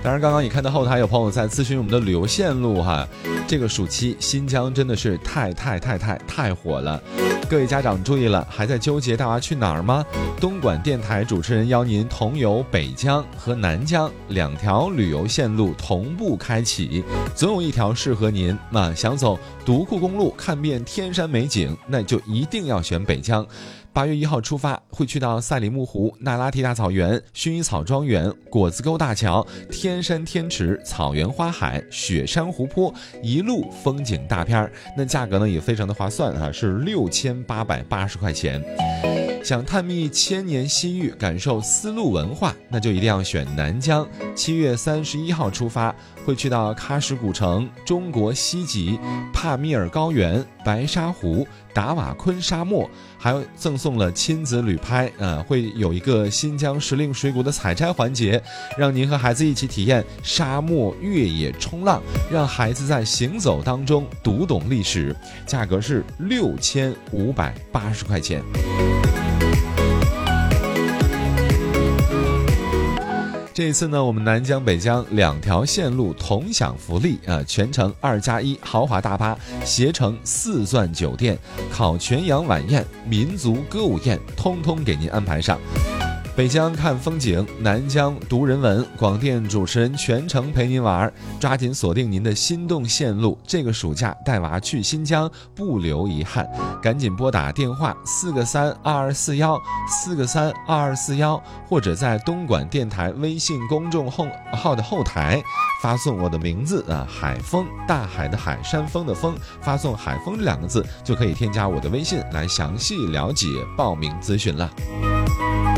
当然刚刚也看到后台有朋友在咨询我们的旅游线路哈，这个暑期新疆真的是太火了。各位家长注意了，还在纠结带娃去哪儿吗？东莞电台主持人邀您同游北疆和南疆2条旅游线路同步开启，总有一条适合您。想走独库公路看遍天山美景，那就一定要选北疆。8月1号出发，会去到赛里木湖、那拉提大草原、薰衣草庄园、果子沟大桥、天山天池、草原花海、雪山湖泊，一路风景大片。那价格呢也非常的划算是6880块钱。想探秘千年西域，感受丝路文化，那就一定要选南疆。7月31号出发，会去到喀什古城、中国西极、帕米尔高原、白沙湖、达瓦昆沙漠，还有赠送了亲子旅拍会有一个新疆时令水果的采摘环节，让您和孩子一起体验沙漠越野冲浪，让孩子在行走当中读懂历史。价格是6580块钱。这一次呢，我们南疆北疆2条线路同享福利全程2+1豪华大巴，携程4钻酒店，烤全羊晚宴、民族歌舞宴，通通给您安排上。北疆看风景，南疆读人文，广电主持人全程陪您玩，抓紧锁定您的心动线路。这个暑假带娃去新疆，不留遗憾，赶紧拨打电话4个32241 4个32241，或者在东莞电台微信公众号的后台发送我的名字海峰，大海的海，山峰的峰，发送海峰这2个字就可以添加我的微信来详细了解报名咨询了。